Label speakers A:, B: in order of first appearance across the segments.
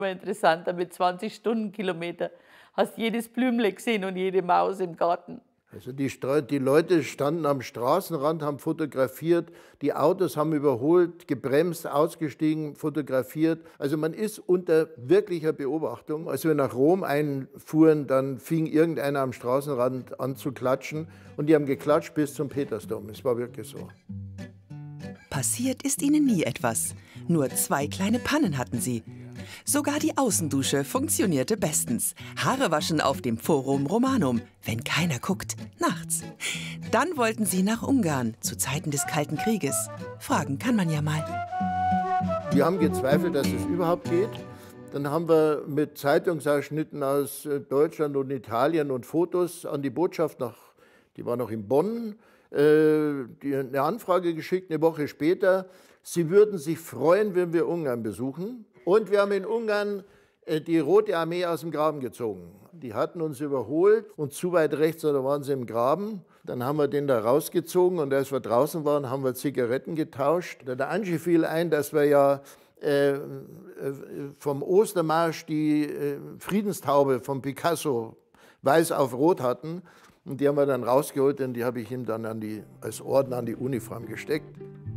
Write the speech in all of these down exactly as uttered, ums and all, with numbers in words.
A: War interessanter, mit zwanzig Stundenkilometer hast jedes Blümle gesehen und jede Maus im Garten.
B: Also die, die Leute standen am Straßenrand, haben fotografiert, die Autos haben überholt, gebremst, ausgestiegen, fotografiert. Also man ist unter wirklicher Beobachtung. Als wir nach Rom einfuhren, dann fing irgendeiner am Straßenrand an zu klatschen und die haben geklatscht bis zum Petersdom. Es war wirklich so.
C: Passiert ist ihnen nie etwas. Nur zwei kleine Pannen hatten sie. Sogar die Außendusche funktionierte bestens. Haare waschen auf dem Forum Romanum, wenn keiner guckt, nachts. Dann wollten sie nach Ungarn, zu Zeiten des Kalten Krieges. Fragen kann man ja mal.
B: Wir haben gezweifelt, dass es überhaupt geht. Dann haben wir mit Zeitungsausschnitten aus Deutschland und Italien und Fotos an die Botschaft, nach, die war noch in Bonn, äh, die, eine Anfrage geschickt, eine Woche später. Sie würden sich freuen, wenn wir Ungarn besuchen. Und wir haben in Ungarn die Rote Armee aus dem Graben gezogen. Die hatten uns überholt und zu weit rechts, da waren sie im Graben. Dann haben wir den da rausgezogen und als wir draußen waren, haben wir Zigaretten getauscht. Der Angie fiel ein, dass wir ja äh, vom Ostermarsch die äh, Friedenstaube von Picasso weiß auf rot hatten. Und die haben wir dann rausgeholt und die habe ich ihm dann an die, als Orden an die Uniform gesteckt.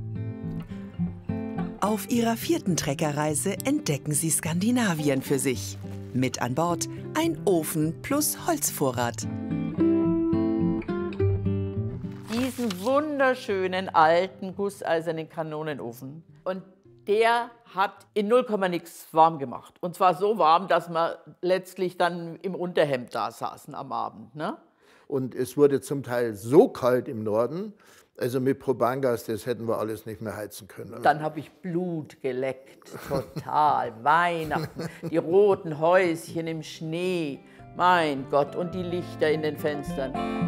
C: Auf ihrer vierten Treckerreise entdecken sie Skandinavien für sich. Mit an Bord ein Ofen plus Holzvorrat.
A: Diesen wunderschönen alten gusseisernen Kanonenofen. Und der hat in null Komma nix warm gemacht. Und zwar so warm, dass wir letztlich dann im Unterhemd da saßen am Abend. Ne?
B: Und es wurde zum Teil so kalt im Norden, also mit Propangas, das hätten wir alles nicht mehr heizen können.
A: Dann habe ich Blut geleckt, total. Weihnachten, die roten Häuschen im Schnee, mein Gott, und die Lichter in den Fenstern.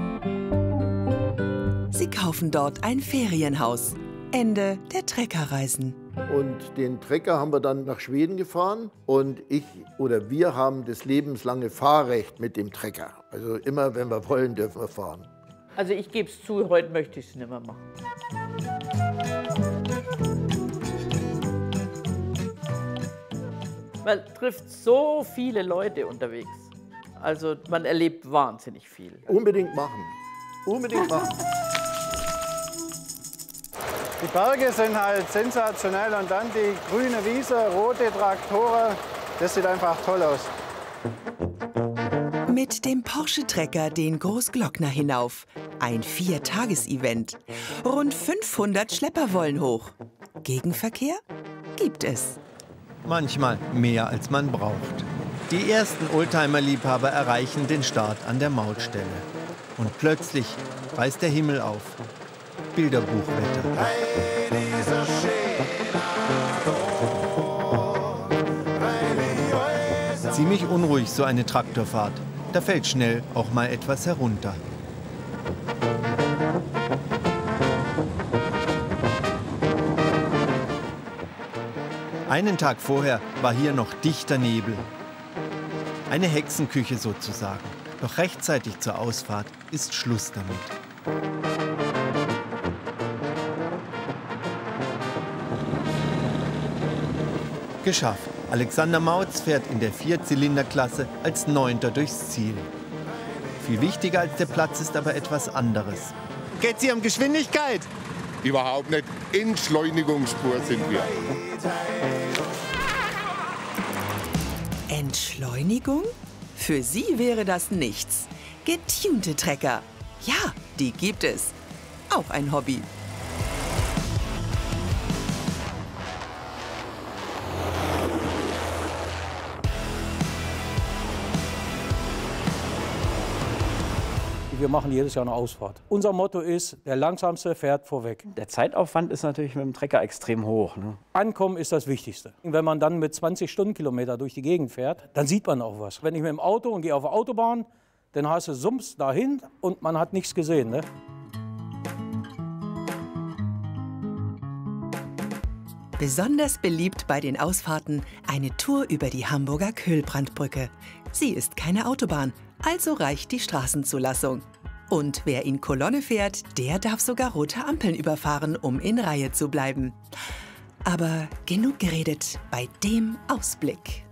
C: Sie kaufen dort ein Ferienhaus. Ende der Treckerreisen.
B: Und den Trecker haben wir dann nach Schweden gefahren und ich oder wir haben das lebenslange Fahrrecht mit dem Trecker. Also immer, wenn wir wollen, dürfen wir fahren.
A: Also ich gebe es zu, heute möchte ich es nicht mehr machen. Man trifft so viele Leute unterwegs. Also man erlebt wahnsinnig viel.
B: Unbedingt machen. Unbedingt machen.
D: Die Berge sind halt sensationell und dann die grüne Wiese, rote Traktoren, das sieht einfach toll aus.
C: Mit dem Porsche-Trecker den Großglockner hinauf. Ein Vier-Tages-Event. Rund fünfhundert Schlepper wollen hoch. Gegenverkehr gibt es.
E: Manchmal mehr, als man braucht. Die ersten Oldtimer-Liebhaber erreichen den Start an der Mautstelle. Und plötzlich reißt der Himmel auf. Bilderbuchwetter. Ziemlich unruhig so eine Traktorfahrt. Da fällt schnell auch mal etwas herunter. Einen Tag vorher war hier noch dichter Nebel. Eine Hexenküche sozusagen. Doch rechtzeitig zur Ausfahrt ist Schluss damit. Geschafft. Alexander Mautz fährt in der Vierzylinderklasse als Neunter durchs Ziel. Viel wichtiger als der Platz ist aber etwas anderes. Geht's hier um Geschwindigkeit?
F: Überhaupt nicht. Entschleunigungsspur sind wir.
C: Entschleunigung? Für Sie wäre das nichts. Getunte Trecker. Ja, die gibt es. Auch ein Hobby.
G: Wir machen jedes Jahr eine Ausfahrt. Unser Motto ist, der Langsamste fährt vorweg.
H: Der Zeitaufwand ist natürlich mit dem Trecker extrem hoch. Ne?
G: Ankommen ist das Wichtigste. Wenn man dann mit zwanzig Stundenkilometer durch die Gegend fährt, dann sieht man auch was. Wenn ich mit dem Auto und gehe auf die Autobahn, dann hast du Sumps dahin und man hat nichts gesehen. Ne?
C: Besonders beliebt bei den Ausfahrten eine Tour über die Hamburger Köhlbrandbrücke. Sie ist keine Autobahn, also reicht die Straßenzulassung. Und wer in Kolonne fährt, der darf sogar rote Ampeln überfahren, um in Reihe zu bleiben. Aber genug geredet bei dem Ausblick.